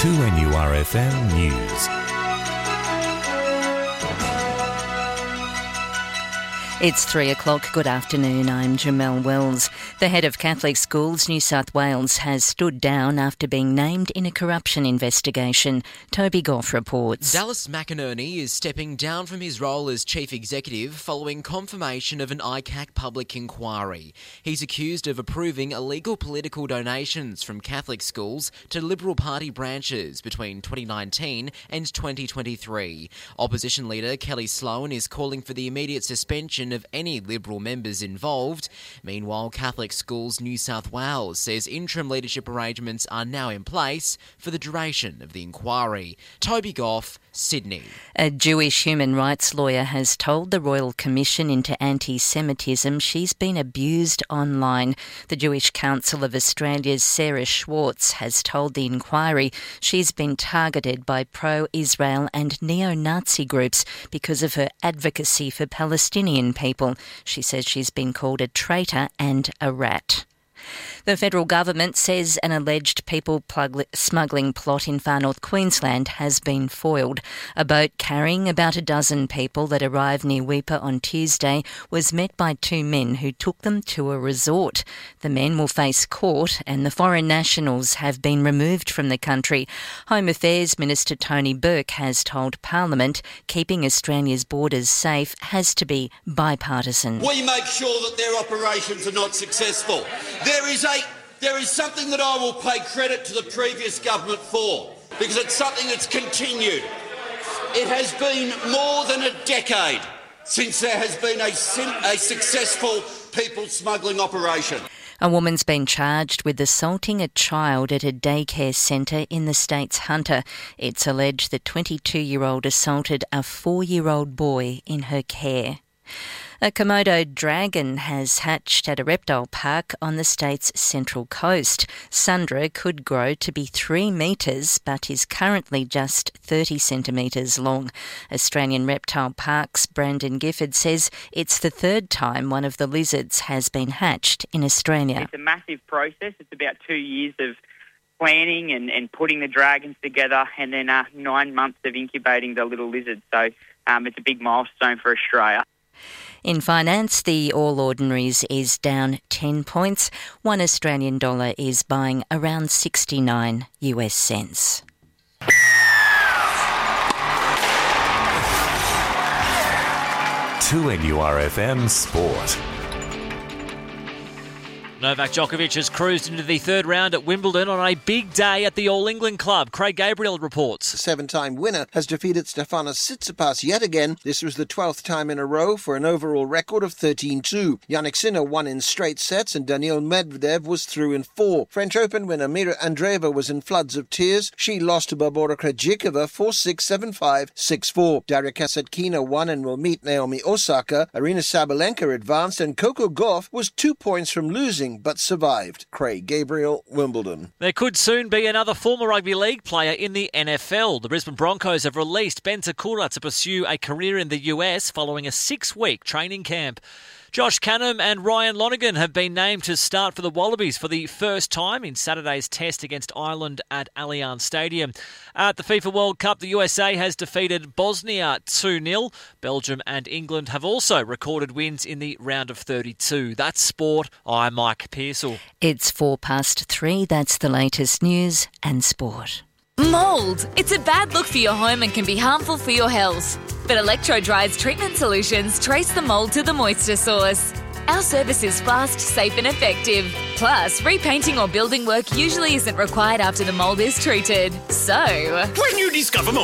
2NURFM News. It's 3 o'clock. Good afternoon. I'm Jamelle Wells. The head of Catholic Schools New South Wales has stood down after being named in a corruption investigation. Toby Goff reports. Dallas McInerney is stepping down from his role as chief executive following confirmation of an ICAC public inquiry. He's accused of approving illegal political donations from Catholic schools to Liberal Party branches between 2019 and 2023. Opposition leader Kelly Sloan is calling for the immediate suspension of any Liberal members involved. Meanwhile, Catholic Schools New South Wales says interim leadership arrangements are now in place for the duration of the inquiry. Toby Goff, Sydney. A Jewish human rights lawyer has told the Royal Commission into Anti-Semitism she's been abused online. The Jewish Council of Australia's Sarah Schwartz has told the inquiry she's been targeted by pro-Israel and neo-Nazi groups because of her advocacy for Palestinian people. She says she's been called a traitor and a rat. The federal government says an alleged people smuggling plot in far north Queensland has been foiled. A boat carrying about a dozen people that arrived near Weipa on Tuesday was met by two men who took them to a resort. The men will face court and the foreign nationals have been removed from the country. Home Affairs Minister Tony Burke has told Parliament keeping Australia's borders safe has to be bipartisan. We make sure that their operations are not successful. There is something that I will pay credit to the previous government for, because it's something that's continued. It has been more than a decade since there has been a successful people smuggling operation. A woman's been charged with assaulting a child at a daycare centre in the state's Hunter. It's alleged the 22-year-old assaulted a 4-year-old boy in her care. A Komodo dragon has hatched at a reptile park on the state's central coast. Sundra could grow to be 3 metres but is currently just 30 centimetres long. Australian Reptile Park's Brandon Gifford says it's the third time one of the lizards has been hatched in Australia. It's a massive process. It's about 2 years of planning and putting the dragons together and then 9 months of incubating the little lizards. So it's a big milestone for Australia. In finance, the All Ordinaries is down 10 points. $1 Australian is buying around 69 US cents. 2NURFM Sport. Novak Djokovic has cruised into the third round at Wimbledon on a big day at the All England Club. Craig Gabriel reports. The 7-time winner has defeated Stefanos Tsitsipas yet again. This was the 12th time in a row for an overall record of 13-2. Jannik Sinner won in straight sets and Daniil Medvedev was through in 4. French Open winner Mira Andreeva was in floods of tears. She lost to Barbora Krejcikova 4-6, 7-5, 6-4. Daria Kasatkina won and will meet Naomi Osaka. Arina Sabalenka advanced and Coco Gauff was 2 points from losing but survived. Craig Gabriel, Wimbledon. There could soon be another former rugby league player in the NFL. The Brisbane Broncos have released Ben Takura to pursue a career in the US following a 6-week training camp. Josh Canham and Ryan Lonergan have been named to start for the Wallabies for the first time in Saturday's test against Ireland at Allianz Stadium. At the FIFA World Cup, the USA has defeated Bosnia 2-0. Belgium and England have also recorded wins in the round of 32. That's sport. I'm Mike Pearsall. It's 3:04. That's the latest news and sport. Mould. It's a bad look for your home and can be harmful for your health. But Electro-Dry's treatment solutions trace the mould to the moisture source. Our service is fast, safe and effective. Plus, repainting or building work usually isn't required after the mould is treated. So, when you discover mould